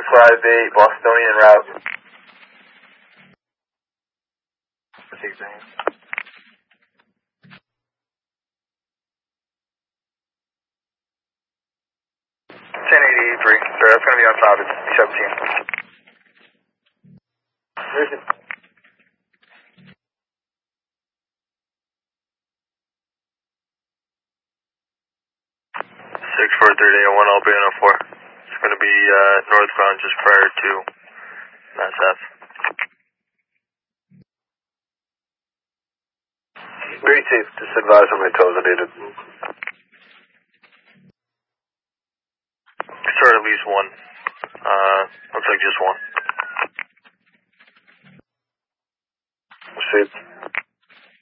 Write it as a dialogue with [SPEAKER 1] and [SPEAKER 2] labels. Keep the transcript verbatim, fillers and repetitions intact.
[SPEAKER 1] five eight, Bostonian route. ten eighty-three, sir, that's going to be on top, it's seventeen. Where's it? six four three eight one, Albino four. It's going to be uh, northbound just prior to Mass F. Very safe, just advise on my toes, I needed. Start at least one. Uh, looks like just one. Shit.